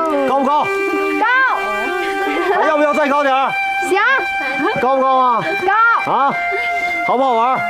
高不高？ 高， 要不要再高点儿？ 行， 高不高啊？ 高。 啊，好不好玩？